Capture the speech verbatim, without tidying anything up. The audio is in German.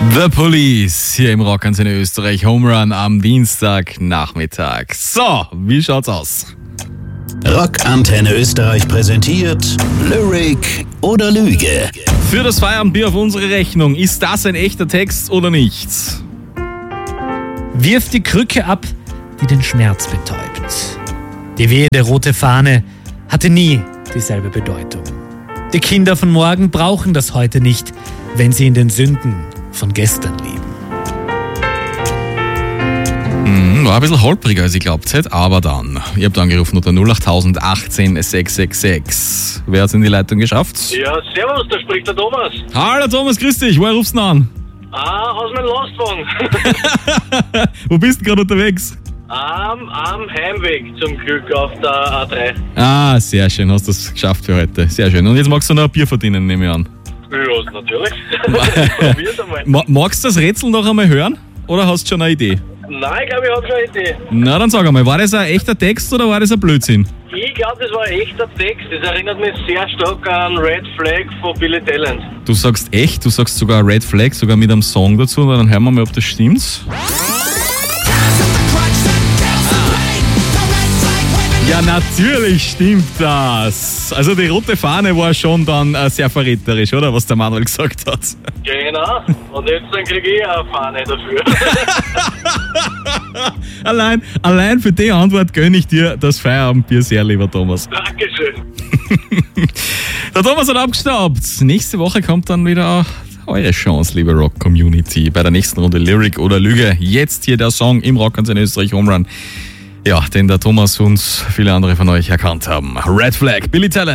The Police hier im Rockantenne Österreich, Home Run am Dienstagnachmittag. So, wie schaut's aus? Rockantenne Österreich präsentiert Lyric oder Lüge. Für das Feierabendbier auf unsere Rechnung, ist das ein echter Text oder nicht? Wirf die Krücke ab, die den Schmerz betäubt. Die wehende rote Fahne hatte nie dieselbe Bedeutung. Die Kinder von morgen brauchen das heute nicht, wenn sie in den Sünden von gestern leben. Hm, war ein bisschen holpriger, als ich glaubt hätte, aber dann. Ihr habt angerufen unter null acht null null achtzehn sechs sechs sechs. Wer hat's in die Leitung geschafft? Ja, servus, da spricht der Thomas. Hallo Thomas, grüß dich. Woher rufst du denn an? Ah, aus meinem Lastwagen. Wo bist du gerade unterwegs? am, am Heimweg zum Glück auf der A drei. Ah, sehr schön, hast du es geschafft für heute. Sehr schön. Und jetzt magst du noch ein Bier verdienen, nehme ich an. Ja, natürlich. Probier's einmal. Ma- magst du das Rätsel noch einmal hören? Oder hast du schon eine Idee? Nein, ich glaube, ich habe schon eine Idee. Na, dann sag einmal, war das ein echter Text oder war das ein Blödsinn? Ich glaube, das war ein echter Text. Das erinnert mich sehr stark an Red Flag von Billy Talent. Du sagst echt, du sagst sogar Red Flag, sogar mit einem Song dazu, dann hören wir mal, ob das stimmt. Ja, natürlich stimmt das. Also die rote Fahne war schon dann äh, sehr verräterisch, oder? Was der Manuel gesagt hat. Genau. Und jetzt dann kriege ich eine Fahne dafür. allein, allein für die Antwort gönne ich dir das Feierabendbier sehr, lieber Thomas. Dankeschön. Der Thomas hat abgestaubt. Nächste Woche kommt dann wieder eure Chance, liebe Rock-Community. Bei der nächsten Runde Lyric oder Lüge. Jetzt hier der Song im Rockantenne Österreich Home Run. Ja, den der Thomas und viele andere von euch erkannt haben. Red Flag, Billy Talent.